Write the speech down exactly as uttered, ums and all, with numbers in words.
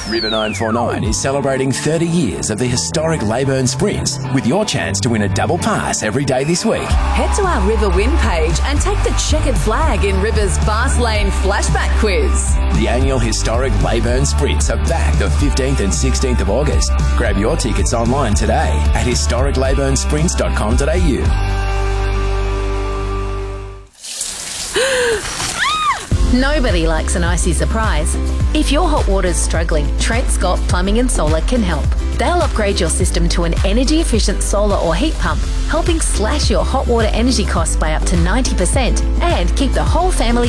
River nine four nine is celebrating thirty years of the historic Leyburn Sprints with your chance to win a double pass every day this week. Head to our River Win page and take the checkered flag in River's Fast Lane Flashback Quiz. The annual historic Leyburn Sprints are back the fifteenth and sixteenth of August. Grab your tickets online today at historic leyburn sprints dot com dot a u. Nobody likes an icy surprise. If your hot water's struggling, Trent Scott Plumbing and Solar can help. They'll upgrade your system to an energy-efficient solar or heat pump, helping slash your hot water energy costs by up to ninety percent and keep the whole family